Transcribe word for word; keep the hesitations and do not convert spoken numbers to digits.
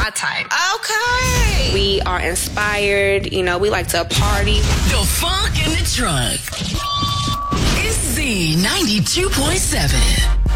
my type. Okay. We are inspired. You know, we like to party. The Funk in the Trunk. It's Z ninety-two point seven.